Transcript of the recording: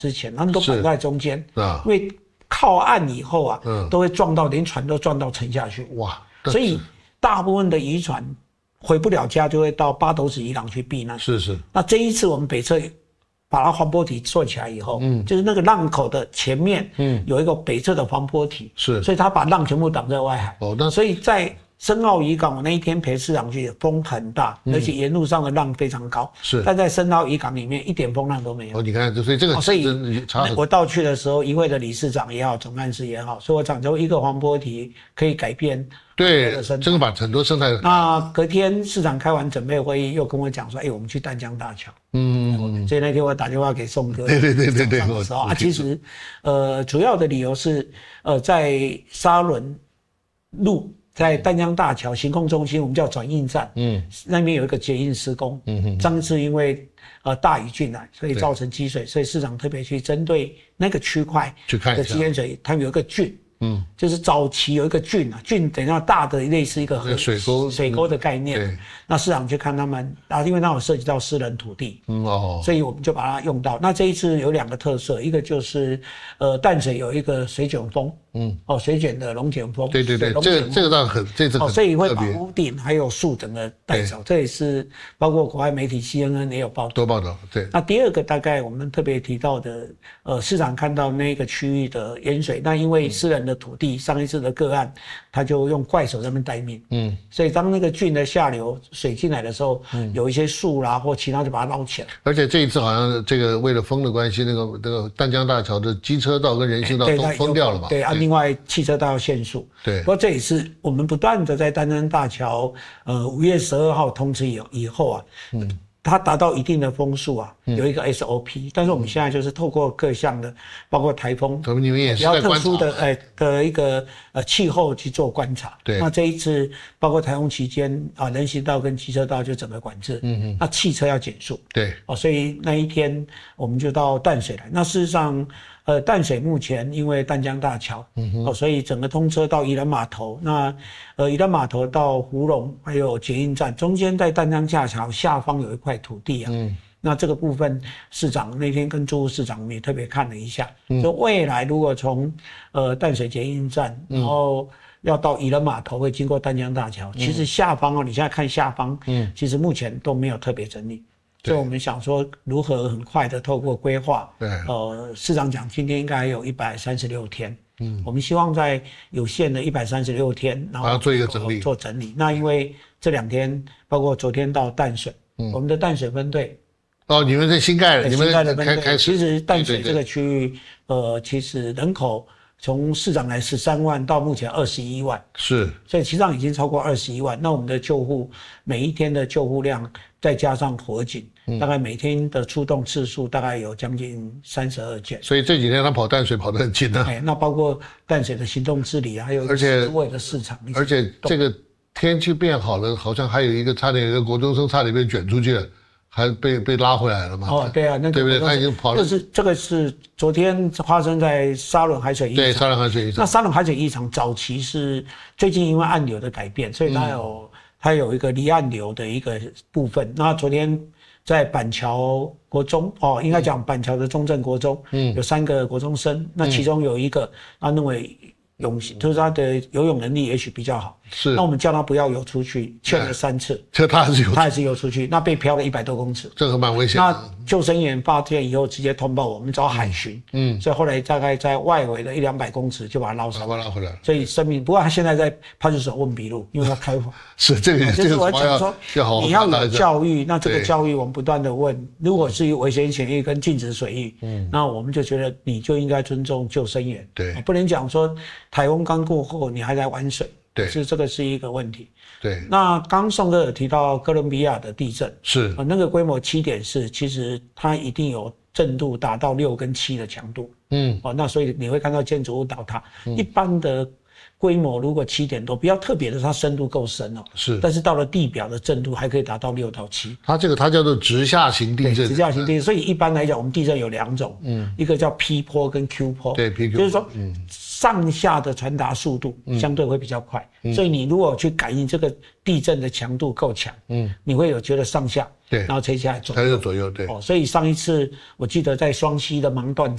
之前，他们都绑在中间啊， 因为靠岸以后啊，都会撞到，连船都撞到沉下去。 哇！ 所以大部分的渔船回不了家，就会到八斗子渔港去避难。 是。 那这一次我们北侧把它防波堤做起来以后，就是那个浪口的前面，有一个北侧的防波堤， 是， 所以它把浪全部挡在外海。 哦， 所以在深澳渔港，我那一天陪市长去，风很大，而且沿路上的浪非常高。 是， 但在深澳渔港里面一点风浪都没有。 哦，你看，所以这个所以差很。 我到去的时候，渔会的理事长也好，总干事也好，说我讲究一个防波堤可以改变。 对，这个把很多生态。 那隔天市长开完准备会议，又跟我讲说，我们去淡江大桥。所以那天我打电话给宋哥。 对。 的时候其实，主要的理由是，在沙仑路。在淡江大桥行控中心，我们叫转运站，那边有一个捷运施工，上次因为大雨进来，所以造成积水，所以市长特别去针对那个区块的积淹水，它有一个郡，就是早期有一个郡啊，郡等于大的类似一个水沟的概念，那市长去看他们因为那有涉及到私人土地，所以我们就把它用到。那这一次有2个特色，一个就是淡水有一个水卷风。水卷的龙卷风， 对，这个倒很，这次很所以会把屋顶还有树整个带走，这也是包括国外媒体 CNN 也有报道， 多报道。对， 那第2个大概我们特别提到的，市长看到那个区域的淹水，那因为私人的土地，上一次的个案，他就用怪手在那边待命，所以当那个郡的下流水进来的时候，有一些树啦或其他就把它捞起来。 而且这一次好像这个为了风的关系，那个淡江大桥的机车道跟人行道都封掉了嘛？ 对。另外，汽车道要限速。 对。 不过这也是我们不断的在淡江大桥，5月12号通知以后啊，它达到一定的风速啊，有一个 SOP，但是我们现在就是透过各项的，包括台风， 你们也是比较特殊的一个气候去做观察。 对。 那这一次包括台风期间人行道跟机车道就整个管制。那汽车要减速。 对。 所以那一天我们就到淡水来。那事实上。淡水目前因为淡江大桥，所以整个通车到宜兰码头，那宜兰码头到福隆还有捷运站中间，在淡江大桥下方有一块土地啊，那这个部分市长那天跟朱市长也特别看了一下，就未来如果从淡水捷运站，然后要到宜兰码头会经过淡江大桥，其实下方你现在看下方，其实目前都没有特别整理。所以我们想说，如何很快的透过规划，市长讲今天应该还有136天，我们希望在有限的136天，然后做一个整理， 做整理。那因为这2天，包括昨天到淡水，我们的淡水分队， 你们在新盖了，你们开始。 其实淡水这个区域，其实人口从市长来13万到目前21万， 是， 所以其实上已经超过21万。那我们的救护每一天的救护量，再加上火警，大概每天的出动次数大概有将近32件。 所以这几天他跑淡水跑得很近啊。 那包括淡水的行动治理，还有食味的市场。 而且这个天气变好了，好像还有一个差点有一个国中生差点被卷出去了。还被拉回来了嘛？ 对啊，那个对不对？他已经跑了。 这个是昨天发生在沙仑海水浴场。 对，沙仑海水浴场。 那沙仑海水浴场早期是最近因为暗流的改变，所以它有一个离岸流的一个部分。那昨天在板桥国中应该讲板桥的中正国中，有3个国中生，那其中有一个他认为就是他的游泳能力也许比较好， 是。 那我们叫他不要游出去，劝了3次， 他还是游出去，那被漂了100多公尺， 这个蛮危险的。 那救生员发现以后直接通报我们找海巡，所以后来大概在外围的100-200公尺就把他捞上来， 拉回来了。 所以生命，不过他现在在派出所问笔录，因为他开放。 是这个， 就是我讲说，你要有教育，那这个教育我们不断的问，如果是危险潜域跟禁止水域，那我们就觉得你就应该尊重救生员， 对， 不能讲说台风刚过后你还在玩水， 对， 这个是一个问题。 对， 那刚宋哥有提到哥伦比亚的地震， 是那个规模7.4，其实它一定有震度达到6跟7的强度，那所以你会看到建筑物倒塌，一般的规模如果7点多，比较特别的，它深度够深是， 但是到了地表的震度还可以达到6到7。 它叫做直下型地震， 直下型地震。所以一般来讲，我们地震有2种，一个叫 P 波跟 Q 波， 对 ，P Q， 就是说，上下的传达速度相对会比较快，所以你如果去感应这个地震的强度够强，你会有觉得上下， 对， 然后垂下来左右，对， 所以上一次我记得在双溪的芒段